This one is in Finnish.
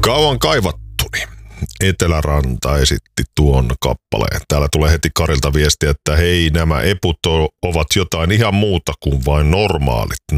Kauan kaivattuni. Eteläranta esitti tuon kappaleen. Täällä tulee heti Karilta viestiä, että hei, nämä eput ovat jotain ihan muuta kuin vain normaalit